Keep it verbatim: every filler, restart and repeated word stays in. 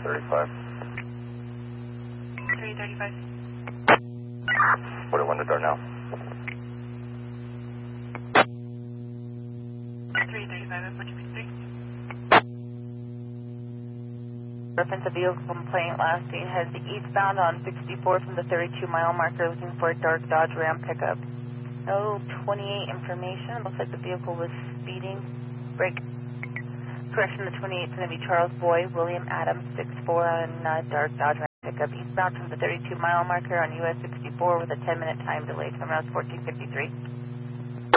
thirty-five. three thirty-five. What do window door now? three thirty-five, F four two three. Reference a vehicle complaint last seen has the eastbound on sixty-four from the thirty-two mile marker looking for a dark Dodge Ram pickup. No twenty-eight information. Looks like the vehicle was speeding. Brake. Correction, the twenty-eight is going to be Charles Boy, William Adams, six four on uh, dark Dodge Ram pickup eastbound from the thirty-two mile marker on U S sixty-four with a ten minute time delay. Terminal fourteen fifty-three.